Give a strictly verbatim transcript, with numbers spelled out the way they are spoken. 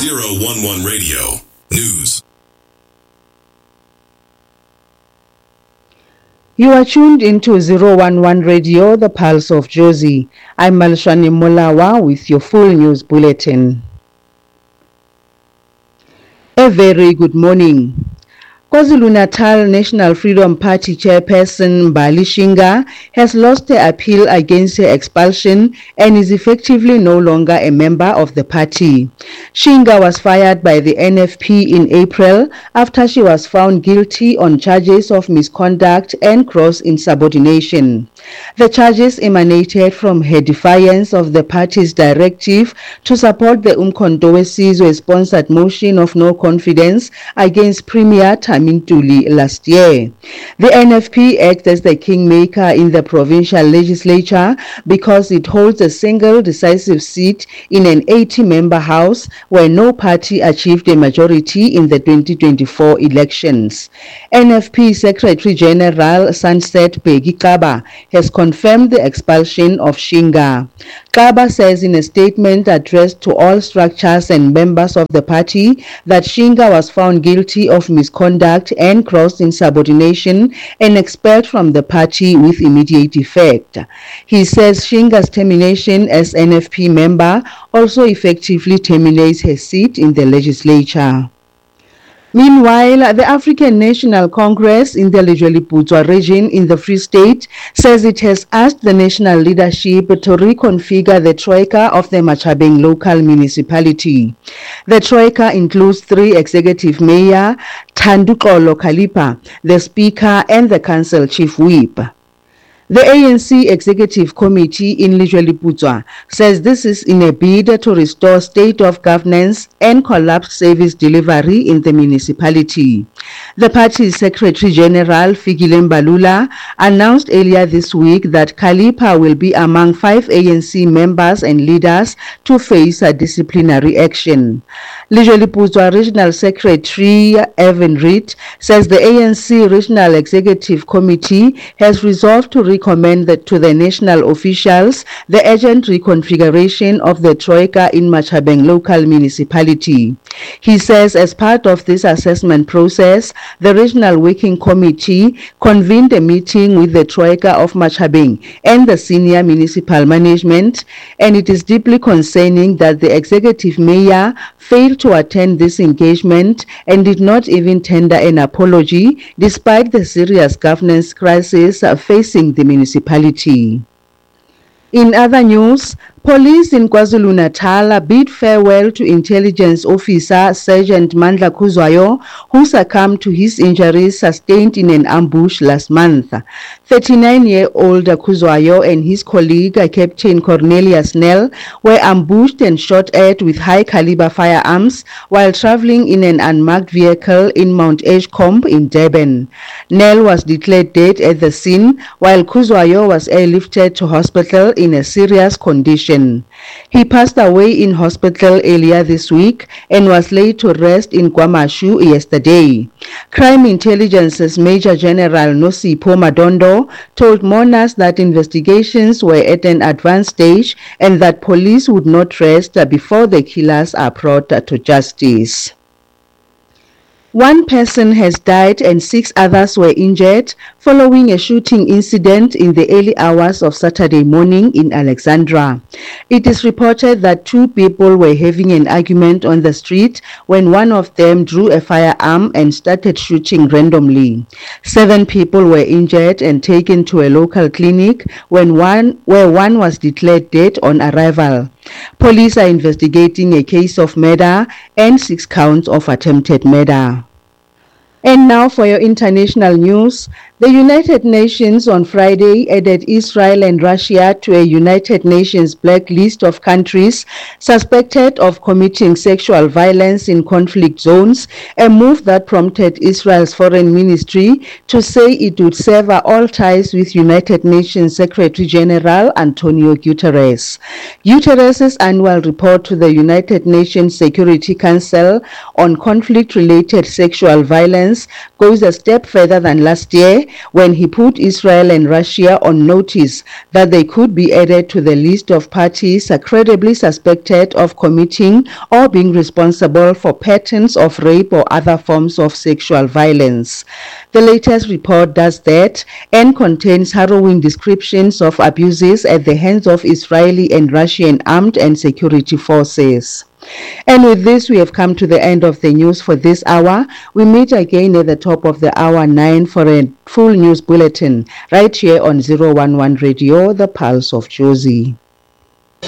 zero one one Radio News. You are tuned into zero one one Radio, the Pulse of Jozi. I'm Malshani Molawa with your full news bulletin. A very good morning. KwaZulu-Natal National Freedom Party chairperson Mbali Shinga has lost her appeal against her expulsion and is effectively no longer a member of the party. Shinga was fired by the N F P in April after she was found guilty on charges of misconduct and gross insubordination. The charges emanated from her defiance of the party's directive to support the Umkhonto Sizwe-sponsored motion of no confidence against Premier Tammy Ntuli last year. The N F P acts as the kingmaker in the provincial legislature because it holds a single decisive seat in an eighty-member house where no party achieved a majority in the twenty twenty-four elections. N F P Secretary General Sunset Bheki Xaba has confirmed the expulsion of Shinga. Xaba says in a statement addressed to all structures and members of the party that Shinga was found guilty of misconduct and gross insubordination and expelled from the party with immediate effect. He says Shinga's termination as N F P member also effectively terminates her seat in the legislature. Meanwhile, the African National Congress in the Lejweleputswa region in the Free State says it has asked the national leadership to reconfigure the troika of the Machabeng local municipality. The troika includes three executive mayor, Thanduxolo Khalipha, the speaker, and the council chief whip. The A N C Executive Committee in Lejweleputswa says this is in a bid to restore state of governance and collapsed service delivery in the municipality. The party's Secretary General Fikile Mbalula announced earlier this week that Khalipha will be among five A N C members and leaders to face a disciplinary action. Lejweleputswa Regional Secretary Evan Reed says the A N C Regional Executive Committee has resolved to recommend that to the national officials the urgent reconfiguration of the troika in Machabeng local municipality. He says as part of this assessment process, the Regional Working Committee convened a meeting with the troika of Machabeng and the senior municipal management, and it is deeply concerning that the executive mayor failed to attend this engagement and did not even tender an apology despite the serious governance crisis facing the municipality. In other news, police in KwaZulu-Natal bid farewell to intelligence officer Sergeant Mandla Khuzwayo, who succumbed to his injuries sustained in an ambush last month. thirty-nine-year-old Khuzwayo and his colleague Captain Cornelius Nell were ambushed and shot at with high-caliber firearms while traveling in an unmarked vehicle in Mount Edgecombe in Durban. Nell was declared dead at the scene, while Khuzwayo was airlifted to hospital in a serious condition. He passed away in hospital earlier this week and was laid to rest in KwaMashu yesterday. Crime Intelligence's Major General Nosipho Madondo told mourners that investigations were at an advanced stage and that police would not rest before the killers are brought to justice. One person has died and six others were injured following a shooting incident in the early hours of Saturday morning in Alexandra. It is reported that two people were having an argument on the street when one of them drew a firearm and started shooting randomly. Seven people were injured and taken to a local clinic when one, where one was declared dead on arrival. Police are investigating a case of murder and six counts of attempted murder. And now for your international news. The United Nations on Friday added Israel and Russia to a United Nations blacklist of countries suspected of committing sexual violence in conflict zones, a move that prompted Israel's foreign ministry to say it would sever all ties with United Nations Secretary General Antonio Guterres. Guterres' annual report to the United Nations Security Council on conflict-related sexual violence goes a step further than last year year when he put Israel and Russia on notice that they could be added to the list of parties credibly suspected of committing or being responsible for patterns of rape or other forms of sexual violence. The latest report does that and contains harrowing descriptions of abuses at the hands of Israeli and Russian armed and security forces. And with this, we have come to the end of the news for this hour. We meet again at the top of the hour nine for a full news bulletin right here on zero one one Radio, the Pulse of Jozi.